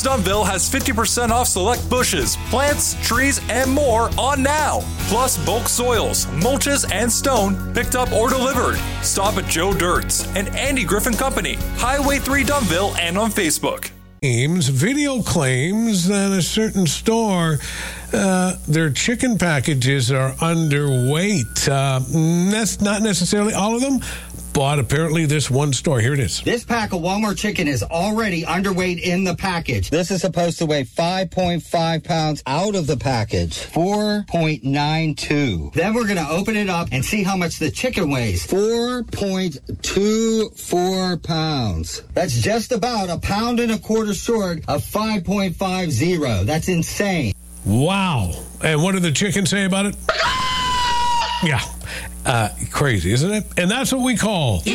Dunville has 50% off select bushes, plants, trees, and more on now. Plus bulk soils, mulches, and stone picked up or delivered. Stop at Joe Dirt's and Andy Griffin Company, Highway 3 Dunville, and on Facebook. Video claims that a certain store, their chicken packages are underweight. That's not necessarily all of them, but apparently this one store. Here it is. This pack of Walmart chicken is already underweight in the package. This is supposed to weigh 5.5 pounds out of the package. 4.92. Then we're going to open it up and see how much the chicken weighs. 4.24 pounds. That's just about a pound and a quarter short of 5.50. That's insane. Wow. And what did the chicken say about it? Yeah. Crazy, isn't it? And that's what we call